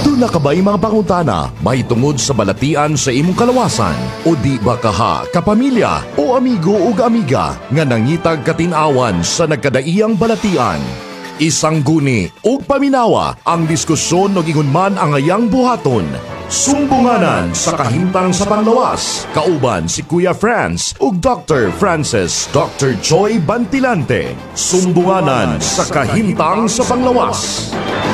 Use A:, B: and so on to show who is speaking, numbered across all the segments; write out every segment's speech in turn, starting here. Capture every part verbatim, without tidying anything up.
A: Doon na kabay mga pangutana, may tungod sa balatian sa imong kalawasan, o di ba kaha, kapamilya, o amigo o amiga, nga nangitag katinawan sa nagkadaiyang balatian. Isang guni o paminawa ang diskusyon o gingunman ang ayang buhaton. Sumbunganan sa kahimtang sa panglawas. Kauban si Kuya Franz ug Doctor Francis Doctor Joy Bantilante. Sumbunganan sa kahimtang sa panglawas.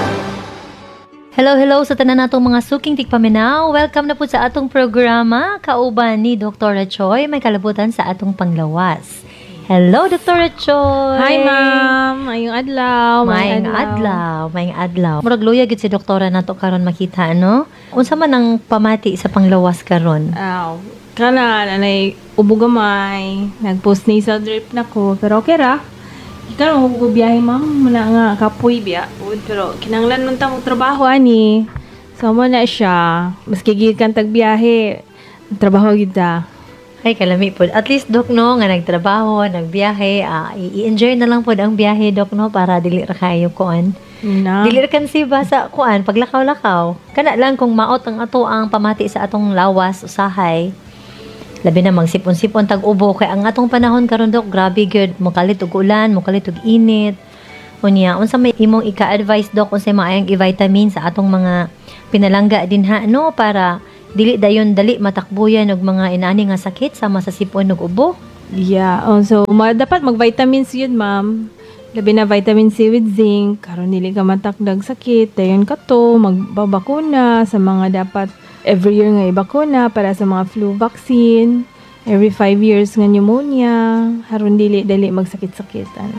B: Hello, hello sa tanan natong mga suking tigpaminaw. Welcome na po sa atong programa. Kauban ni Doktora Choi, may kalabutan sa atong panglawas. Hello, Doktora Choi.
C: Hi, ma'am. Mayong adlaw.
B: Mayong adlaw. Mayong adlaw. Murag luya gid si doktora nato karon makita, no? Unsa man ang pamati sa panglawas karon?
C: Aw, kana nanay ubugamay. Nag-post nasal drip na ko, pero okay ra. Ikaw mo ko biyahe, ma'am. Muna nga kapoy biya. Pero kinanglan man ta mo trabaho ani. So mo na siya. Maski gid kan tag biyahe, trabaho gid ta.
B: Ay, kalami po. At least, Dok, no, nga nagtrabaho, nagbiyahe, uh, i-enjoy na lang po ang biyahe, Dok, no, para dili ra kayo kuan.
C: Na.
B: Dili ra kan si ba sa kuan, paglakaw-lakaw. Kana lang kung maot ang ato ang pamati sa atong lawas, usahay. Labi na magsipon-sipon tag-ubo. Kaya ang atong panahon karon Dok, grabe good. Mukalit og ulan, mukalit og init. Unya, unsa may imong ika-advise, Dok, unsa maayang i-vitamin sa atong mga pinalangga din ha, no, para dili dayon dali matakbuyan og mga inani nga sakit sama sa sipon ug ubo.
C: Yeah. Oh, so ma- dapat mag-vitamins yun, ma'am. Labi na vitamin C with zinc. Karon dili ka matakdag sakit. Dayon ka to magbabakuna sa mga dapat every year nga ibakuna para sa mga flu vaccine. Every five years nga pneumonia. Haron dili dali magsakit-sakit ana.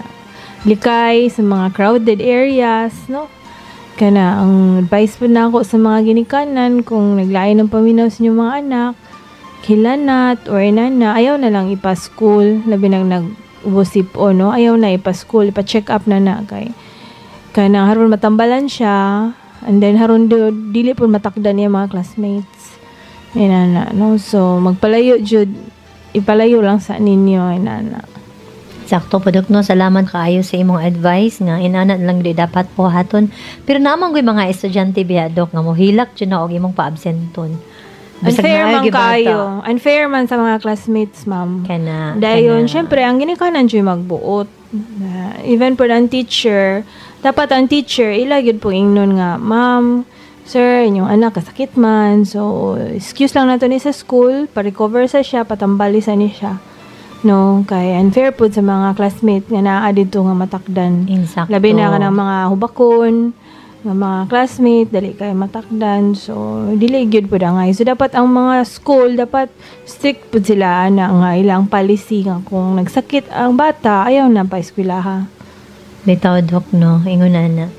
C: Likay sa mga crowded areas, no? Kana, ang advice po na ako sa mga ginikanan, kung naglain ng paminaw sa inyong mga anak, kilanat or inana, ayaw na lang ipa-school, labi nang nag-ubosip o, no? Ayaw na ipa-school, ipa-check up na na, kay. Kana, haron matambalan siya, and then haron do, dili po matakdan niya mga classmates. Inana, no? So, magpalayo, jud, ipalayo lang sa ninyo, inana.
B: Sakto po, Dok, no? Salamat kaayo sa imong advice nga inana lang di dapat po haton. Pero naman ko'y mga estudyante biya, Dok, nga mohilak dyan na og imong pa-absenton.
C: Unfair man kayo. Unfair man sa mga classmates, ma'am.
B: Kana.
C: Dayon, syempre, ang ginikanan dyan magbuot. Uh, even po ang teacher, dapat ang teacher, ilagid po ingnon nga, ma'am, sir, inyong anak kasakit man. So, excuse lang nato ni sa school, pa-recover sa siya, patambali sa ni siya. No, kay unfair po sa mga classmate nga naa dito nga matakdan.
B: Insakto.
C: Labi na ka ng mga hubakon, ng mga classmate, dali kay matakdan. So, dili gyud po da nga. So, dapat ang mga school, dapat strict po sila na nga ilang policy nga kung nagsakit ang bata, ayaw na pa eskwelaha.
B: Bitaw, Dok, no? Ingunan na.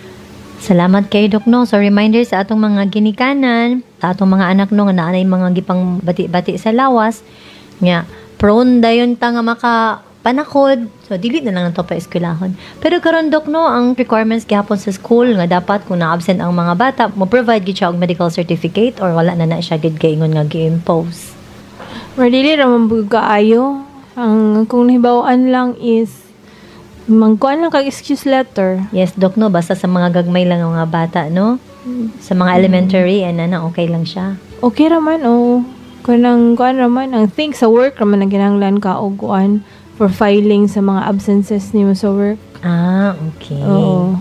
B: Salamat kay Dok, no? So, reminder sa atong mga ginikanan, sa atong mga anak, no, nga naanay mga gipang bati-bati sa lawas, nga, prone dayon ta nga maka panakod. So, dili na lang nato pa eskwelahon. Pero karon Dok, no, ang requirements gihapon sa school nga dapat kung na-absent ang mga bata, mo provide gid siya og medical certificate or wala na na siya gid kaingon nga gi-impose.
C: Or dili ra man kaayo. Ang kung nahibawaan lang is magkuan lang kag excuse letter.
B: Yes, Dok, no, basta sa mga gagmay lang nga bata, no? Sa mga elementary, and ana okay lang siya.
C: Okay ra man, oh. Kanang kuan raman ang think sa work raman ang ginahanglan ka og kuan for filing sa mga absences nimo sa work.
B: Ah, okay.
C: Oo.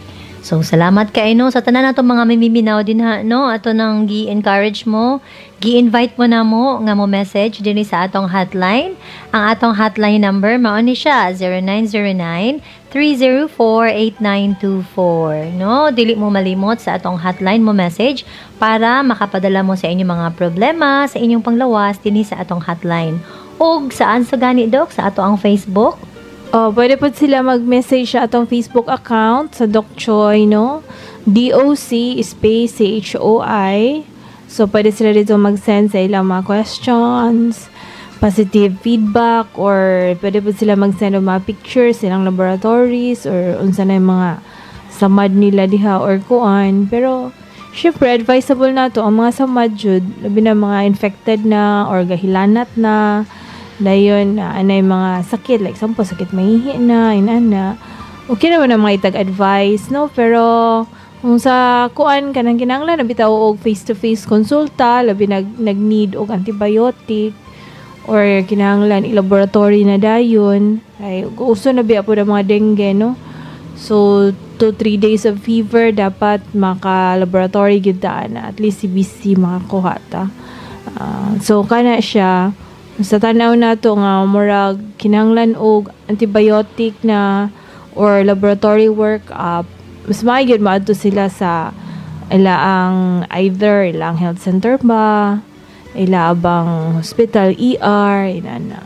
B: So, salamat kay no sa tanan nato mga mimiminaw din ha, no? Ato nang gi-encourage mo, gi-invite mo na mo nga mo message dinhi sa atong hotline. Ang atong hotline number mao ni siya zero nine zero nine, three zero four, eight nine two four. No, dili mo malimot sa atong hotline mo message para makapadala mo sa inyong mga problema sa inyong panglawas dinhi sa atong hotline. Og saan sa gani, Dok? Sa ato ang Facebook?
C: Oh, pwede po sila mag-message sa atong Facebook account sa Doc Choi, no? D O C space C H O I. So, pwede sila dito mag-send sa ilang mga questions, positive feedback, or pwede po sila mag-send ng mga pictures, ilang laboratories, or unsa na yung mga samad nila diha or kuan. Pero, syempre, advisable na to ang mga samad jud, labi na mga infected na or gahilanat na, dayon uh, anay mga sakit, like example, sakit mahihi na, inana. Okay naman ang mga itag advice, no? Pero, Kung sa kuan kanang kinahanglan na bitaw og face-to-face konsulta, labi nag nag-need og antibiotic or kinahanglan i-laboratory na dayon. Ay uso na biya po ng mga dengue, no? So, two to three days of fever, dapat maka-laboratory gyud ta na. At least C B C makakuha ta. Uh, so, kana siya. Sa tanaw na to nga, murag kinahanglan og antibiotic na or laboratory workup, mas maayod maadto sila sa ilaang either ilang health center ba, ilabang hospital, E R, inana.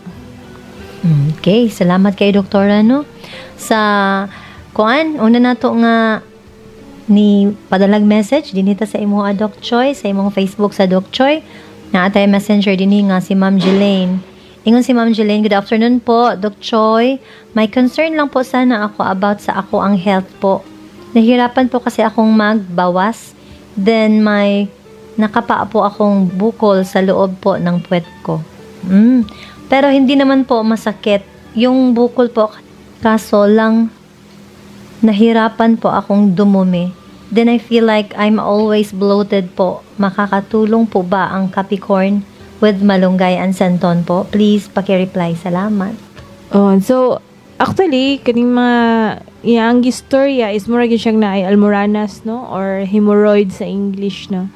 B: Okay, salamat kay doktora, no? Sa kuan, una na to nga ni padalag message dinita sa imong Doc Choi, sa imong Facebook sa Doc Choi. Na atay messenger dinhi nga si Ma'am Jelaine. Ingon si Ma'am Jelaine, good afternoon po, Doc Choi. May concern lang po sana ako about sa ako ang health po. Nahirapan po kasi akong magbawas. Then may nakapa po akong bukol sa loob po ng puwet ko. Mm. Pero hindi naman po masakit. Yung bukol po, kaso lang nahirapan po akong dumumi. Then I feel like I'm always bloated po. Makakatulong po ba ang Capricorn with malunggay and santon po? Please, paki-reply. Salamat.
C: Oh, so actually kaning mga iyang istorya is mura gyud siyang naay almoranas, no, or hemorrhoid sa English, no.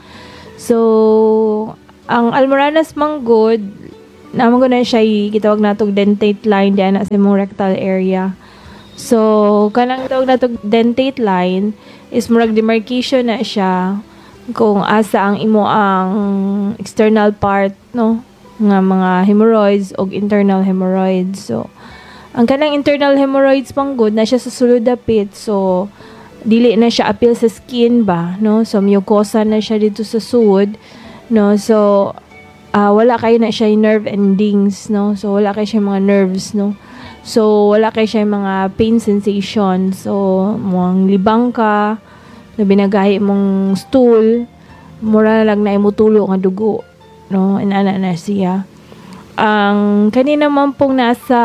C: So ang almoranas manggod namo na siya gitawag natog dentate line diana sa imong rectal area. So kanang tawag natog dentate line is murag demarcation na siya kung asa ang imo ang external part, no, nga mga hemorrhoids o internal hemorrhoids. So ang kanang internal hemorrhoids panggod na siya sa sulod dapit, so dili na siya appeal sa skin ba, no, so mucosa na siya dito sa sud, no, so uh, wala kayo na siya yung nerve endings, no, so wala kayo siya mga nerves, no, so wala kayo siya yung mga pain sensation, so muang libang ka na binagahi mong stool, mura na lang na imutulo nga dugo, no, inana na siya. Ang kanina man pong nasa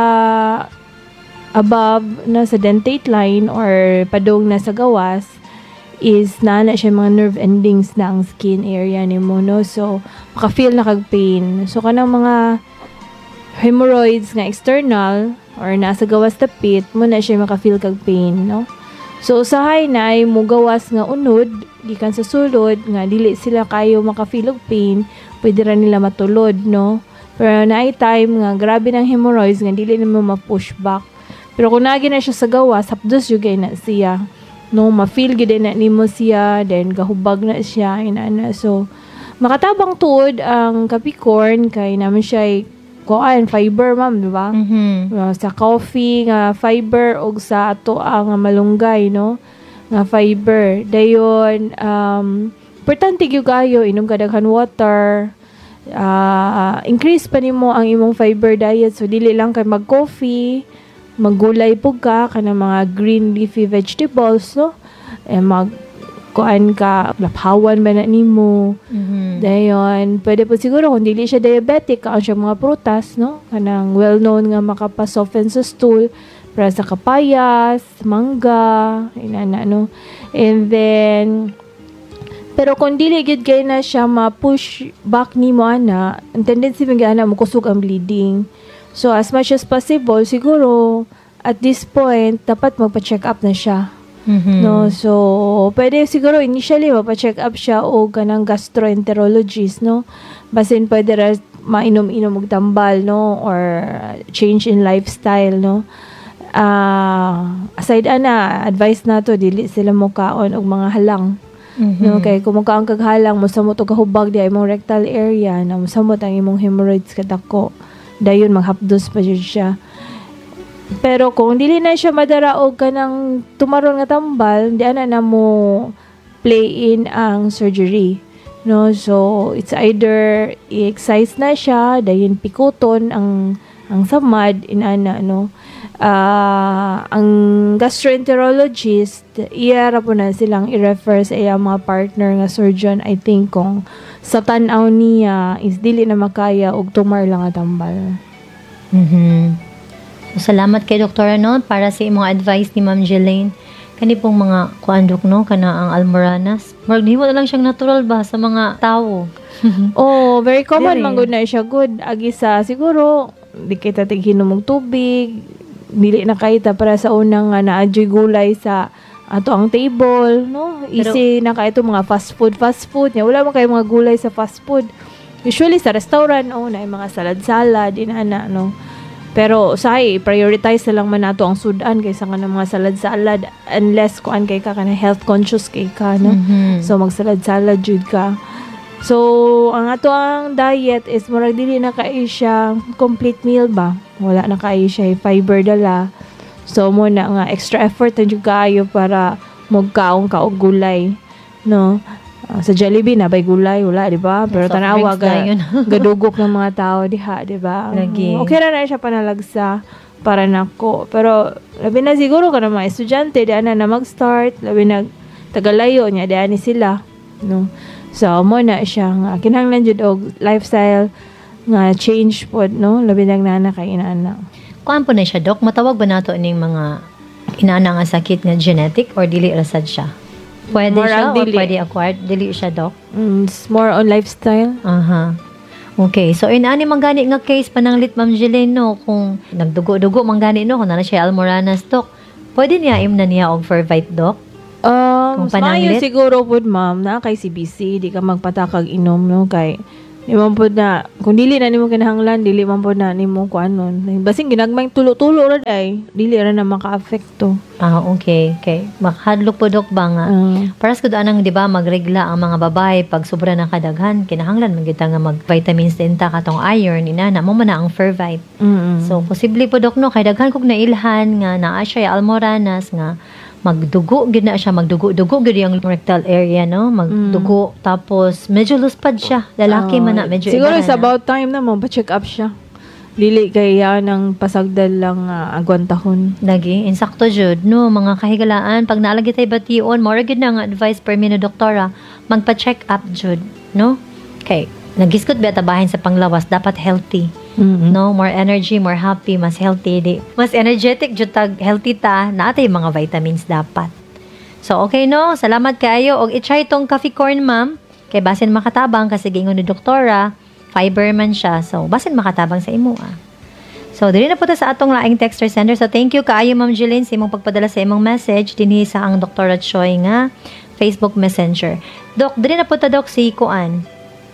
C: above na sa dentate line or padong nasa gawas is na na siya mga nerve endings na ang skin area ni mo, no, so maka-feel na kag pain. So kanang mga hemorrhoids nga external or nasa gawas tapit mo na siya maka-feel kag pain, no. So usahay na ay mo gawas nga unod gikan sa sulod nga dili sila kayo maka-feel og pain, pwede ra nila matulod, no. Pero naay time nga grabe ng hemorrhoids nga dili na mo ma-push back. Pero kung nagi na siya sa gawas, hapdos yung gay na siya, no, ma-feel gid na nimo siya, then gahubag na siya, inana. So makatabang tuod ang Capricorn kay naman siya kuan fiber, ma'am, di ba?
B: Mm-hmm.
C: Uh, sa coffee nga fiber og sa ato ang malunggay, no, nga fiber. Dayon um importante gyud kayo inom ka daghan water. Uh, increase pa nimo ang imong fiber diet, so dili lang kay mag-coffee, maggulay pug ka kana mga green leafy vegetables, no, eh mag kuan ka lapawan ba na nimo.
B: Mm-hmm.
C: Dayon pwede po siguro kung dili siya diabetic ka siya mga prutas, no, kanang well known nga makapa-soften sa stool para sa kapayas, mangga, inana, no. And then pero kung dili gid kay na siya ma-push back nimo ana, ang tendency mga ana mo kusog ang bleeding. So as much as possible siguro at this point dapat magpa-check up na siya.
B: Mm-hmm.
C: No, so pwede siguro initially magpa-check up siya o kanang gastroenterologist, no. Basin pwede ra mainom-inom og tambal, no, or change in lifestyle, no. Uh, aside ana, advice nato dili sila mo kaon og mga halang.
B: Mm-hmm.
C: No, kay kung magkaang kaghalang mo samot og kahubag di imong rectal area na mosamot ang imong hemorrhoids kadako, dayon maghapdos pa jud siya. Pero kung dili na siya madara og kanang tumaron nga tambal, di ana na mo play in ang surgery, no. So it's either i-excise na siya dayon pikuton ang ang samad inana, no. Uh, ang gastroenterologist iya ra po na silang i-refer sa iya mga partner nga surgeon, I think, kung sa tan-aw niya is dili na makaya og tumar lang nga tambal.
B: Mm-hmm. So, salamat kay Doktora, no, para sa imong advice ni Ma'am Jelaine. Kani pong mga kuandok no kana ang almoranas. Murag nimo na lang siyang natural ba sa mga tawo.
C: Oh, very common
B: Dire.
C: man gud na siya good. Agi sa siguro di kita tighinom og tubig, dili na kaita para sa unang nga na-adjoy gulay sa ato ang table, no? Easy na kay ito mga fast food, fast food. Nya wala man kay mga gulay sa fast food. Usually sa restaurant, oh, na mga salad-salad, inana, no? Pero say prioritize na lang man nato ang sudan kaysa nga ng mga salad-salad unless kuan kay ka kana health conscious kay ka, no?
B: Mhm.
C: So magsalad-salad jud ka. So ang ato ang diet is murag dili na kay siya complete meal ba. Wala na kay siya fiber dala. So mo na nga extra effort na jud kaayo para magkaon ka og gulay, no? Uh, sa Jollibee na bay gulay wala, di ba? Pero
B: Soft
C: tanawa
B: drinks
C: ga
B: na yun.
C: gadugok ng mga tao diha, di ba?
B: Lagi.
C: Okay ra na siya panalagsa para nako. Pero labi na siguro kana mga estudyante di ana na mag-start, labi na tagalayo niya di ani sila, no? So mo na siya nga kinahanglan jud og lifestyle nga change pod, no? Labi na nana kay inana.
B: Kuan po na siya, Dok? Matawag ba nato ning mga inana nga sakit nga genetic or dili ra sad siya? Pwede
C: More
B: siya
C: ang
B: or
C: dili.
B: pwede acquired? Dili siya, Dok?
C: Mm, it's more on lifestyle.
B: Aha. Okay. So, inani man gani nga case pananglit, Ma'am Jeline, no? Kung nagdugo-dugo man gani, no? Kung na siya almoranas, Dok, pwede niya im na niya og Fervite, Dok?
C: Um,
B: Kung pananglit?
C: maayo siguro po, ma'am, na kay C B C, di ka magpatakag inom, no? Kay, di man po na, kung dili na nimo kinahanglan, dili man po na nimo kuan nun. Basing ginagmay tulo-tulo ra day, dili ra na maka-affecto.
B: Ah, okay. Okay. Makahadlok po, Dok, ba nga?
C: Uh,
B: Paras ko anang, di ba, magregla ang mga babae pag sobra na kadaghan, kinahanglan magita nga mag-vitamins din ta katong iron, inana, mo man na ang Fervite.
C: mm
B: So, posible po, Dok, no, kay daghan kog nailhan nga naa siya almoranas nga magdugo gid na siya, magdugo-dugo gid yung rectal area, no? Magdugo tapos medyo luspad siya. Lalaki man na medyo
C: siguro
B: iba
C: it's
B: na.
C: about time na mo pa-check up siya. Dili kaya ng pasagdal lang uh, agwantahon.
B: Lagi, insakto jud, no, mga kahigalaan, pag naalagi tay bation, more gid na nga advice per mino doktora, magpa-check up jud, no? Okay, nagiskot ba tabahin sa panglawas, dapat healthy.
C: Mm-hmm.
B: No, more energy, more happy, mas healthy, di. Mas energetic jud tag healthy ta, natay mga vitamins dapat. So okay no, salamat kaayo og i-try tong coffee corn, ma'am. Kay basin makatabang kasi gingon ni doktora, fiber man siya. So basin makatabang sa imo ah. So diri na po ta sa atong laing texter sender. So thank you kaayo, Ma'am Jeline, sa imong pagpadala sa imong message dinhi sa ang Doktora Choi nga Facebook Messenger. Dok, diri na po ta, Dok, si Kuan.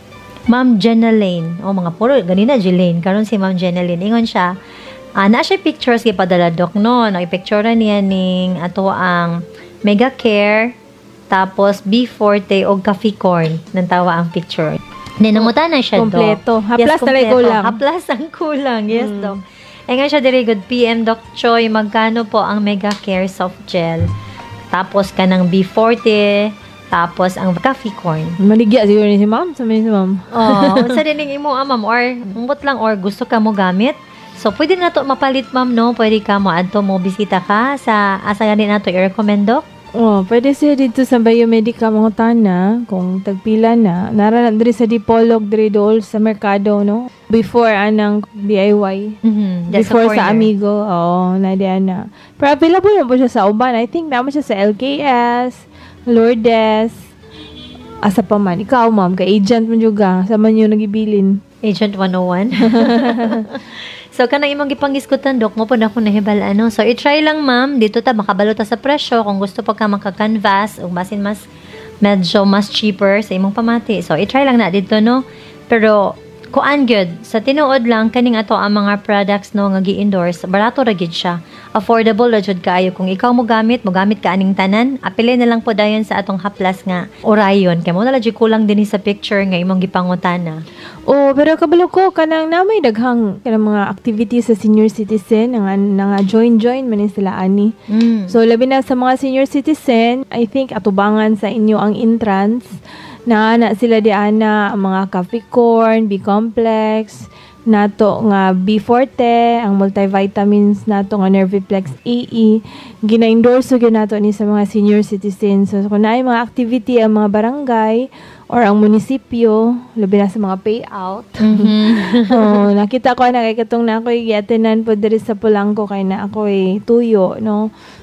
B: Ma'am Jenaline. O, mga puro, ganina, Jeline. Karon si Ma'am Jenaline. Ingon siya, ah, na siya pictures kay padala, Dok, no? No, i-picture niya ning ato ang Mega Care, tapos B Forte o Coffee Corn. Nantawa ang picture. Then, namuta na siya, Dok.
C: Kompleto. Haplas na lang
B: kompleto.
C: kulang.
B: Haplas ang kulang. Yes,
C: Mm.
B: Dok. Eh nga siya, very good. P M Doc Choi, magkano po ang Mega Care Soft Gel? Tapos, kanang B Forte, tapos ang coffee corn.
C: Maligya siguro ni si ma'am. Sa si ma'am.
B: Oh, sa dining imo ah, ma'am, or umbot lang or gusto ka mo gamit. So pwede na to mapalit, ma'am, no? Pwede ka mo adto mo bisita ka sa asa gani nato i-recommend, Doc?
C: Oh, pwede siya dito sa Biomedica mga tana kung tagpila na. Nara diri sa Dipolog diri dool sa merkado, no? Before anang D I Y.
B: Mhm.
C: Before sa Amigo. Oo, na diyan na. Pero available na po siya sa uban. I think naman siya sa L K S, Lourdes, asa pa man. Ikaw, ma'am, ka-agent mo juga. Sa man yung nagibilin.
B: Agent one oh one. So, kanang imong gipanggiskutan, Dok, mo po na ako nahibal, ano. So, i-try lang, ma'am. Dito ta, makabalo ta sa presyo. Kung gusto pa ka maka-canvas, o basin mas, medyo mas cheaper sa imong pamati. So, i-try lang na dito, no. Pero, kuan good. Sa tinuod lang, kaning ato ang mga products, no, nga gi-endorse, barato ra gid siya. Affordable ra jud kaayo. Kung ikaw mo gamit, mo gamit ka aning tanan, apili na lang po dayon sa atong haplas nga Orion. Kay mo na lang jud kulang dinhi sa picture nga imong gipangutana.
C: Oh, pero kabalo ko kanang namay daghang kanang mga activities sa senior citizen nga nga join-join man ni sila ani.
B: Mm.
C: So labi na sa mga senior citizen, I think atubangan sa inyo ang entrance na na sila di ana ang mga coffee corn, B-complex, nato nga B Forte, ang multivitamins nato nga Nerviplex A E, gina-endorse gyud nato ni sa mga senior citizens. So kung naay mga activity ang mga barangay or ang munisipyo, labi na sa mga payout.
B: Mhm.
C: Oh, nakita ko na kay katong na ako'y gi-attendan po diri sa Pulangko kay na ako'y tuyo, no.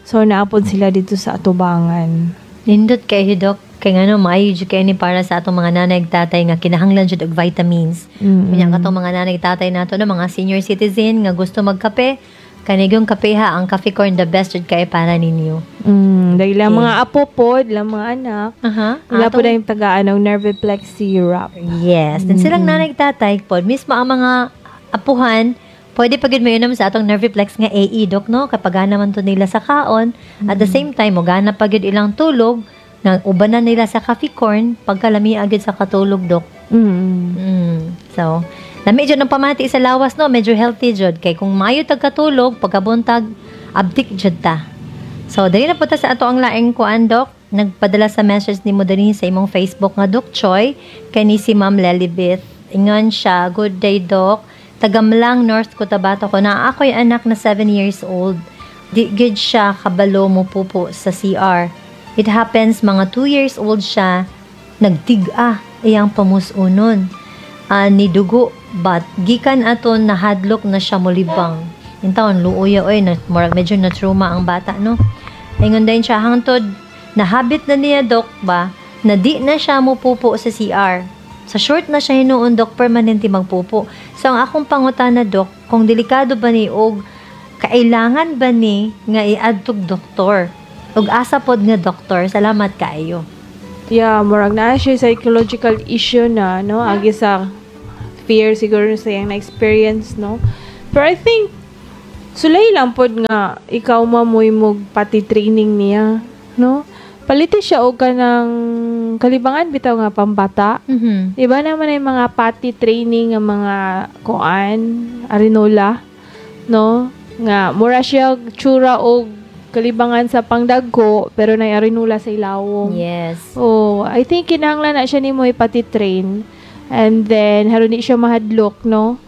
C: So, naapod sila dito sa atubangan.
B: Nindot kayo, Dok. Kaya nga no, maayo dyan kayo ni para sa atong mga nanay ug tatay nga kinahanglan dyan og vitamins.
C: Mm-mm.
B: Kunya katong mga nanay ug tatay nato no, mga senior citizen nga gusto magkape, kanigong kape ha, ang coffee corn the best jud kay para ninyo.
C: Mm, dahil lang
B: Okay.
C: mga apo po, lang mga anak,
B: Aha.
C: wala po
B: atong-
C: na yung tagaan ng Nerviplex syrup.
B: Yes. Then silang nanay ug tatay pod, mismo ang mga apuhan, pwede pa gid mainom sa atong Nerviplex nga A E, Dok, no? Kapag gana man to nila sa kaon, at the same time, mo gana pa gid ilang tulog, nga ubanan nila sa coffee corn, pagkalami agad sa katulog, Dok.
C: Mm.
B: Mm. So, lami jud ng pamati sa lawas, no? Medyo healthy jud. Kay kung mayo tagkatulog, pagkabuntag, abdik jud ta. So, dali na po ta sa ato ang laing kuan, Dok. Nagpadala sa message ni mo dali sa imong Facebook nga, Doc Choi, kay ni si Ma'am Lelibeth. Ingon siya, good day, Doc. Tagamlang, North Cotabato ko na ako'y anak na seven years old. Di gid siya kabalo mo pupo sa C R. It happens, mga two years old siya, nagtig-a, iyang pamusunon. Uh, ni dugo, but gikan aton nahadlok na siya molibang. Yung taon, luuya, oy, na, medyo na-trauma ang bata, no? Ingon din siya, hangtod, nahabit na niya, Dok, ba, na di na siya mupupo sa C R. Sa short na siya hinuon, Dok, permanente magpupo. So, ang akong pangutana, Dok, kung delikado ba ni og kailangan ba ni nga iadtog doktor? Og asa pod nga doktor, salamat kaayo.
C: Yeah, murag na siya psychological issue na, no? Agi sa fear siguro sa iyang na-experience, no? Pero I think, sulay lang pod nga, ikaw mamoy mo pati training niya, no? Paliti siya o ka ng kalibangan bitaw nga pambata.
B: Mhm.
C: Iba naman ay mga pati training ng mga kuan, arinola, no? Nga, mura siya tsura o kalibangan sa pangdagko, pero na arinola sa ilawong.
B: Yes.
C: Oh, I think kinahanglan na siya ni mo ipati train. And then, haron di siya mahadlok, no?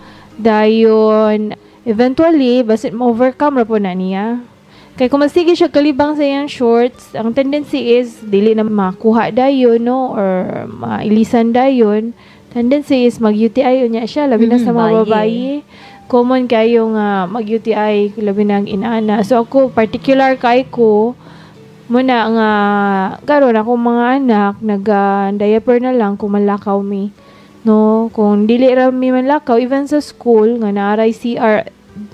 C: Dayon, eventually, basit ma-overcome ra po na niya. Kaya kung masige siya kalibang sa iyang shorts, ang tendency is, dili na makuha dayon, no? Or mailisan dayon. Tendency is mag-U T I niya siya, labi na
B: Mhm,
C: sa mga
B: bayi.
C: babayi. Common kayo nga mag-U T I, labi na ang inana. So ako, particular kay ko, muna nga, karon ako mga anak, nag-diaper na lang kung malakaw mi. No? Kung dili ra mi manlakaw, even sa school, nga naaray C R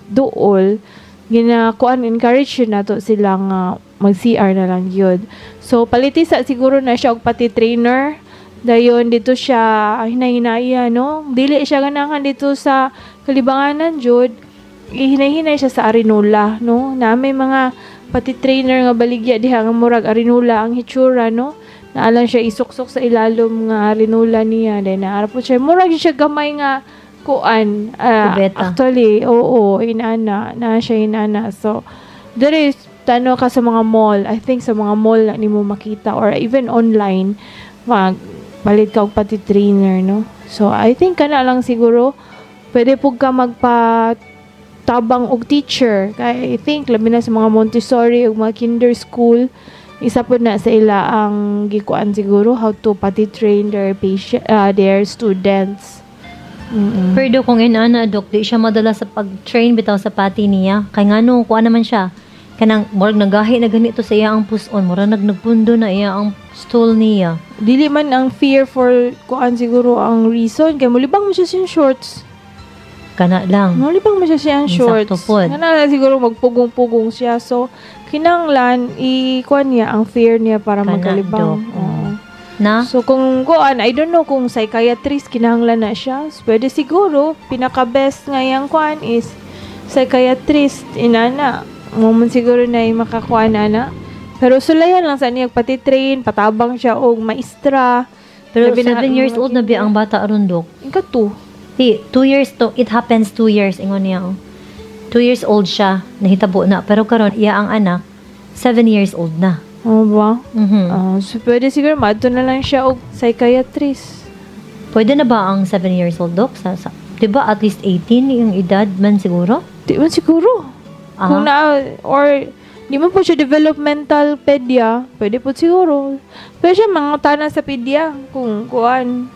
C: dool, ginakuan, encourage yun nato silang uh, mag-C R na lang yun. So, paliti sa siguro na siya og pati trainer. Dayon, dito siya hinay-hinaya, no? Dili siya ganahan dito sa kalibanganan, Jud. Ihinay-hinay siya sa Arinola, no? Na may mga pati trainer nga baligya diha nga murag Arinola ang hitsura, no? Naalang siya isuksok sa ilalom nga Arinola niya. Then, naarap po siya. Murag siya gamay nga kuan. Uh,
B: Kubeta.
C: actually, oo, inana. Na siya inana. So, there is, tano ka sa mga mall. I think sa mga mall na ni mo makita or even online, mag, palit ka og pati trainer, no? So, I think kana lang siguro, pwede po ka magpa tabang og teacher. Kaya I think, labi na sa mga Montessori o mga kinder school, isa po na sa ila ang gikuan siguro how to pati train their patient, uh, their students. Mm-mm.
B: Pero kung inana, Dok, di siya madala sa pag-train bitaw sa pati niya. Kaya nga no, kuha naman siya. Kanang, murag nagahi na ganito sa iya ang puson. Murag nagnagpundo na iya ang stool niya.
C: Dili man ang fear for kuan siguro ang reason. Kaya mulibang mo siya siyang shorts.
B: Kana lang.
C: Mulibang mo siya siyang
B: Ang
C: shorts.
B: sakto pod.
C: Nga na siguro magpugong-pugong siya. So, kinanglan, i-kuan niya ang fear niya para
B: Kana,
C: magalibang.
B: Dok.
C: Oo.
B: Na?
C: So, kung kuan, I don't know kung psychiatrist, kinahanglan na siya. So, pwede siguro, pinaka-best nga yung kuan is psychiatrist, inana. Moment siguro na yung makakuan na na. Pero sulayan lang sa niya, pati train, patabang siya o maestra.
B: Pero
C: Labi na-
B: seven years old na biya ang bata aron, Dok.
C: Ika to.
B: Di, two years to, it happens two years, ingon niya. oh. Two years old siya, nahitabo na. Pero karon iya ang anak, seven years old na.
C: Oo ba?
B: Mhm.
C: Ah, so, pwede siguro, madto na lang siya o psychiatrist.
B: Pwede na ba ang seven years old, Dok? Sa, sa, diba at least eighteen yung edad man siguro?
C: Di man siguro.
B: Ah.
C: Kung na, or, di man po siya developmental pedia, pwede po siguro. Pwede siya mga tanan sa pedia, kung kuan.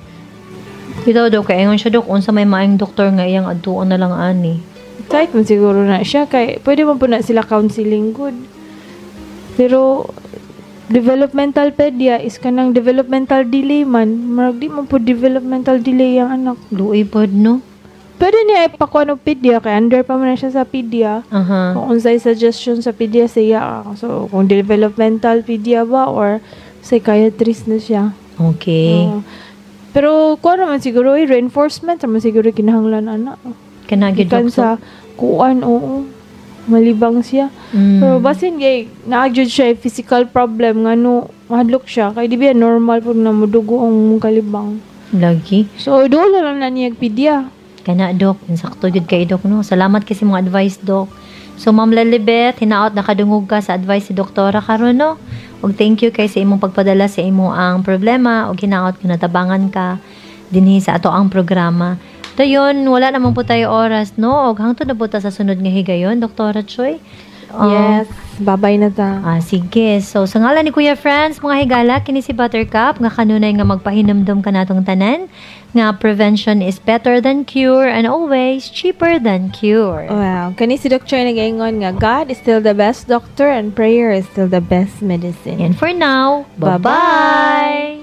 B: Ito, Dok, kaya ingon siya, Dok, unsa may maayong doktor nga iyang adtuon na lang ani.
C: Kahit man siguro na siya, kay, pwede man po na sila counseling good. Pero developmental pedia is kanang developmental delay man. Marag di mo po developmental delay ang anak.
B: Luoy pod, no?
C: Pwede niya ipakuha ng pedia, kaya under pa man na siya sa pedia.
B: Aha.
C: Kung unsay suggestion sa pedia siya. So, kung developmental pedia ba or psychiatrist na siya.
B: Okay.
C: Oo. Pero kuha naman siguro, eh, reinforcement naman siguro kinahanglan anak.
B: Kanagid,
C: Ikan
B: Dokso.
C: sa kuan, oo. Malibang siya.
B: Mm.
C: Pero basin gay, na-adjud siya yung physical problem nga no, mahadlok siya. Kaya di ba normal po na madugo ang kalibang.
B: Lagi.
C: So, doon na lang na niya pedia.
B: Kana, Dok. Insakto yun kay Dok, no? Salamat kasi mga advice, Dok. So, Ma'am Lelibet, hinaot nakadungog ka sa advice si Doktora karon, no? Og thank you kay sa imong pagpadala sa imo ang problema og hinaot kung natabangan ka dinhi sa ato ang programa. Dayon, wala naman po tayo oras, no? Og hangtod na po ta sa sunod nga higayon, Doktora Choi. Oh,
C: Yes, babay na ta.
B: Ah, sige. So, sa ngalan ni Kuya Franz, mga higala, kini si Buttercup, nga kanunay nga magpahinumdum ka natong tanan, nga prevention is better than cure and always cheaper than cure.
C: Wow, kani si Doctor nag-ingon nga God is still the best doctor and prayer is still the best medicine.
B: And for now, bye-bye!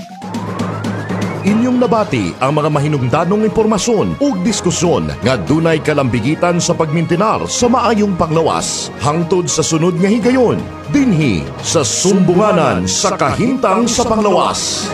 A: Inyong nabati ang mga mahinungdanong impormasyon ug diskusyon nga dunay kalambigitan sa pagmintinar sa maayong panglawas hangtod sa sunod nga higayon dinhi sa sumbunganan sa kahimtang sa panglawas.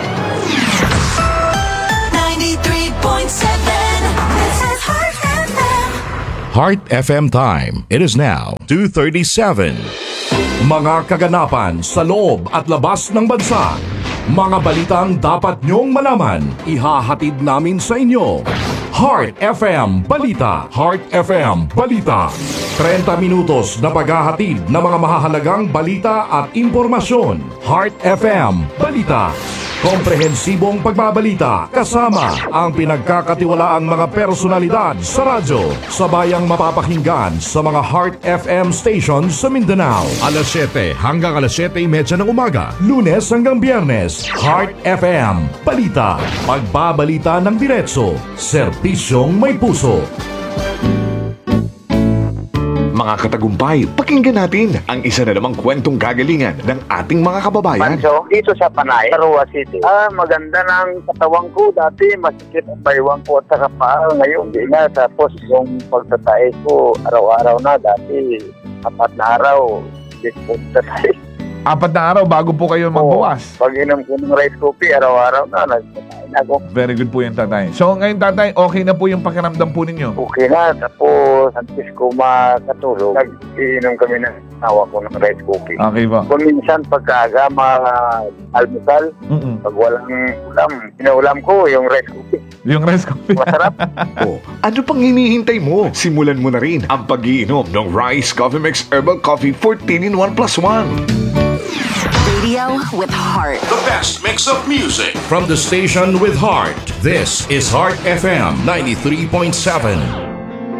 D: ninety-three point seven, this is Heart F M.
A: Heart F M time. It is now two thirty-seven. Mga kaganapan sa loob at labas ng bansa. Mga balitang dapat nyong malaman, ihahatid namin sa inyo. Heart F M Balita. Heart F M Balita. thirty minutos na paghahatid ng mga mahahalagang balita at impormasyon. Heart F M Balita. Komprehensibong pagbabalita kasama ang pinagkakatiwalaang mga personalidad sa radyo. Sabayang mapapakinggan sa mga Heart F M stations sa Mindanao. alas siyete hanggang alas siyete thirty ng umaga. Lunes hanggang Biyernes. Heart F M Balita. Pagbabalita ng diretso. Serbisyong may puso.
E: Mga katagumpay, pakinggan natin ang isa na namang kwentong gagalingan ng ating mga kababayan.
F: Manso, dito sa Panay, Arua City. Ah, maganda ng katawang ko. Dati, masikip ang baywang ko at saka paa. Ngayon, di na. Tapos, yung pagtatae ko, araw-araw na. Dati, apat na araw, di ko tatay.
G: Apat na araw bago po kayo magbukas.
F: Pag inom ko ng rice coffee, araw-araw na, nagtatae na ako.
G: Very good po yan, tatay. So, ngayon, tatay, okay na po yung pakiramdam po ninyo?
F: Okay na. Tapos, antes ko makatulog, nag-iinom kami ng tawa ko ng rice coffee.
G: Okay po.
F: Kung minsan, pagkaaga, ma-almusal,
G: Mm-mm.
F: pag walang ulam, pinaulam ko yung rice coffee.
G: Yung rice coffee.
F: Masarap.
E: O, ano pang hinihintay mo? Simulan mo na rin ang pag-iinom ng Rice Coffee Mix Herbal Coffee fourteen in one plus one.
D: Radio with heart.
A: The best mix of music from the station with heart. This is Heart F M ninety-three point seven.